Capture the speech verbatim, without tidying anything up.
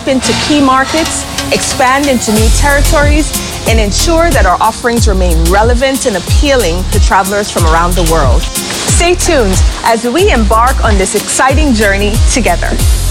tap into key markets, expand into new territories, and ensure that our offerings remain relevant and appealing to travelers from around the world. Stay tuned as we embark on this exciting journey together.